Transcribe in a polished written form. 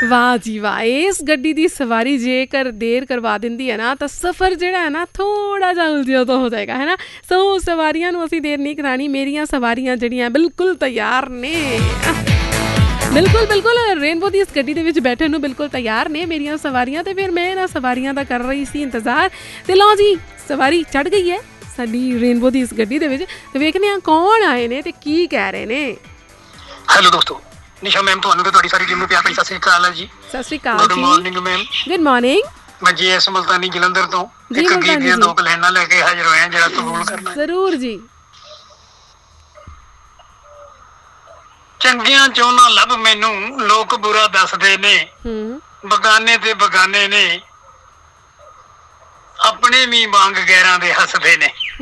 ਵਾਹ ਜੀ ਵਾਹ। ਇਸ ਗੱਡੀ ਦੀ ਸਵਾਰੀ ਜੇਕਰ ਦੇਰ ਕਰਵਾ ਦਿੰਦੀ ਹੈ ਨਾ ਤਾਂ ਸਫ਼ਰ ਜਿਹੜਾ ਹੈ ਨਾ ਥੋੜ੍ਹਾ ਜਿਹਾ ਉਲਝਿਆ ਤਾਂ ਹੋ ਜਾਏਗਾ, ਹੈ ਨਾ। ਸੋ ਸਵਾਰੀਆਂ ਨੂੰ ਅਸੀਂ ਦੇਰ ਨਹੀਂ ਕਰਾਉਣੀ। ਮੇਰੀਆਂ ਸਵਾਰੀਆਂ ਜਿਹੜੀਆਂ ਬਿਲਕੁਲ ਤਿਆਰ ਨੇ, ਬਿਲਕੁਲ ਬਿਲकुल ਰੇਨਬੋ ਦੀ ਇਸ ਗੱਡੀ ਦੇ ਵਿੱਚ ਬੈਠਣ ਨੂੰ ਬਿਲਕੁਲ ਤਿਆਰ ਨੇ ਮੇਰੀਆਂ ਸਵਾਰੀਆਂ। ਅਤੇ ਫਿਰ ਮੈਂ ਇਹਨਾਂ ਸਵਾਰੀਆਂ ਦਾ ਕਰ ਰਹੀ ਸੀ ਇੰਤਜ਼ਾਰ। ਅਤੇ ਲਓ ਜੀ ਸਵਾਰੀ ਚੜ੍ਹ ਗਈ ਹੈ ਸਾਡੀ ਰੇਨਬੋ ਦੀ ਇਸ ਗੱਡੀ ਦੇ ਵਿੱਚ। ਅਤੇ ਵੇਖਦੇ ਹਾਂ ਕੌਣ ਆਏ ਨੇ ਅਤੇ ਕੀ ਕਹਿ ਰਹੇ ਨੇ। ਹੈਲੋ ਦੋਸਤੋ, ਨਿਸ਼ਾ ਮੈਮ ਤੁਹਾਨੂੰ ਤੇ ਤੁਹਾਡੀ ਸਾਰੀ ਟੀਮ ਨੂੰ ਪਿਆਰ ਭਰੀ ਸਤਿ ਸ੍ਰੀ ਅਕਾਲ ਹੈ ਜੀ। ਸਤਿ ਸ਼੍ਰੀ ਅਕਾਲ ਗੁੱਡ ਜੀ। Morning ma'am. Good morning. ਮੈਂ ਜੀਐਸ ਮੁਲਤਾਨੀ ਜਲੰਧਰ ਤੋਂ ਇੱਕ ਗੀਤ ਦੀਆਂ 2 ਲਾਈਨਾਂ ਲੈ ਕੇ ਹਾਜ਼ਰ ਹੋਇਆ ਜਿਹੜਾ ਕਬੂਲ ਕਰਨਾ। ਜ਼ਰੂਰ ਜੀ। ਚੰਗੀਆਂ ਚੋਂ ਨਾ ਲੱਭ ਮੈਨੂੰ ਲੋਕ ਬੁਰਾ ਦੱਸਦੇ ਨੇ, ਬਗਾਨੇ ਤੇ ਬਗਾਨੇ ਨੇ ਆਪਣੇ ਵੀ ਵਾਂਗ ਗੈਰਾਂ ਦੇ ਹੱਸਦੇ ਨੇ।